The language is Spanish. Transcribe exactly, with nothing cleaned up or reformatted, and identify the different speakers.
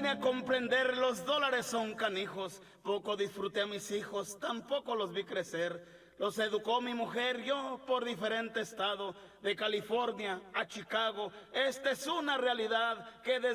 Speaker 1: Ayúdame a comprender, los dólares son canijos. Poco disfruté a mis hijos, tampoco los vi crecer. Los educó mi mujer, yo por diferente estado, de California a Chicago. Esta es una realidad que desde